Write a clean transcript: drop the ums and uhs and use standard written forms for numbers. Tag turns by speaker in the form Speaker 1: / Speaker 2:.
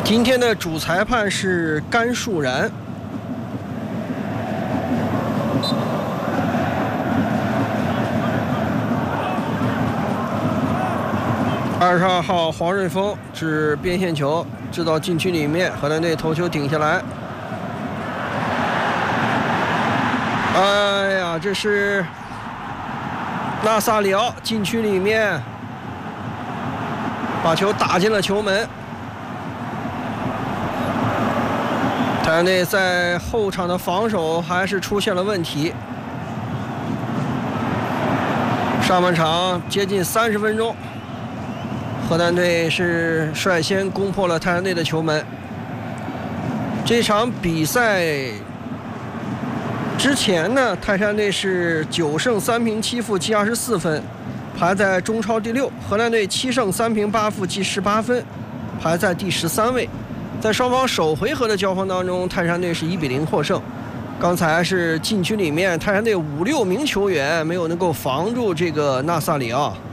Speaker 1: 今天的主裁判是甘树然。22号黄瑞峰掷边线球，掷到禁区里面，荷兰队头球顶下来。哎呀，这是纳萨里奥禁区里面把球打进了球门。太阳队在后场的防守还是出现了问题。上半场接近30分钟，荷兰队是率先攻破了太阳队的球门。这场比赛之前呢，泰山队是9胜3平7负积24分，排在中超第6。荷兰队7胜3平8负积18分，排在第13位。在双方首回合的交锋当中，泰山队是1比0获胜。刚才是禁区里面泰山队5、6名球员没有能够防住这个纳萨里奥。